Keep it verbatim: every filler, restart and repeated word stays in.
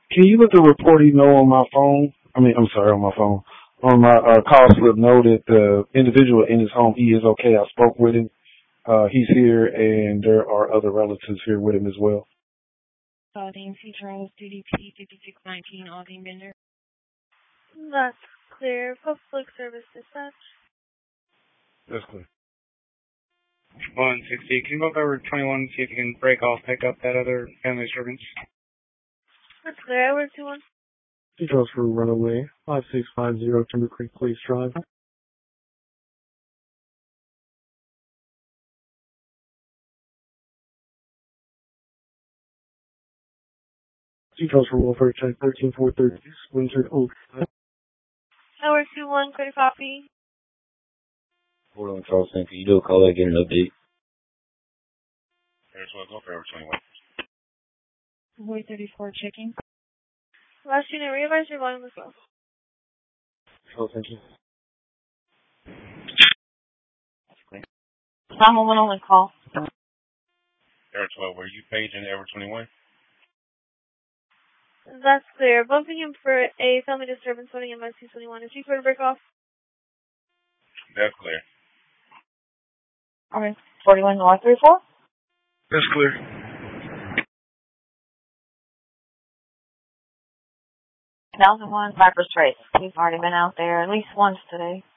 Can you let the reportee know on my phone? I mean, I'm sorry, on my phone. On my uh, call slip, know that the individual in his home, he is okay. I spoke with him. Uh, he's here, and there are other relatives here with him as well. Aldine C. Charles, D D P fifty-six nineteen, Aldine Bender. That's clear. Public service dispatch. That's clear. one sixty, can you go over twenty-one and see if you can break off, pick up that other family disturbance? That's clear. I work two one. Details for runaway, five six five zero Timber Creek Police Drive. Details for welfare check thirteen four thirty, Winter Oak. I work two one, clear copy. Hold on, Charleston. Can you do a call out, get an update? There's one, go for over twenty-one. Boy thirty-four checking. Last unit, revise your volume as well. Oh, thank you. nine one one only call. Air twelve, were you paging Ever twenty-one? That's clear. Bumping him for a family disturbance running in my C twenty-one. Is he clear to break off? That's clear. Okay. forty-one North thirty-four? That's clear. one thousand one, Viper Straits. He's already been out there at least once today.